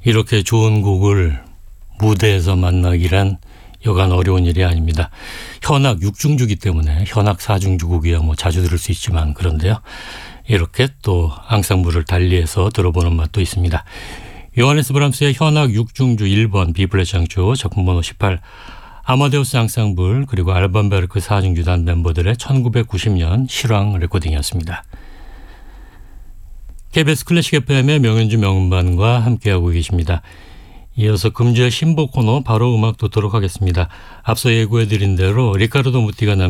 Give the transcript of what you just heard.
이렇게 좋은 곡을 무대에서 만나기란 여간 어려운 일이 아닙니다. 현악 6중주기 때문에 현악 4중주곡이야 뭐 자주 들을 수 있지만 그런데요. 이렇게 또 앙상블을 달리해서 들어보는 맛도 있습니다. 요하네스 브람스의 현악 6중주 1번 B플랫 장조 작품번호 18 아마데우스 앙상블 그리고 알반 베르크 4중주단 멤버들의 1990년 실황 레코딩이었습니다. KBS 클래식 FM의 명연주 명음반과 함께하고 계십니다. 이어서 금주의 신보 코너 바로 음악 듣도록 하겠습니다. 앞서 예고해드린 대로 리카르도 무티가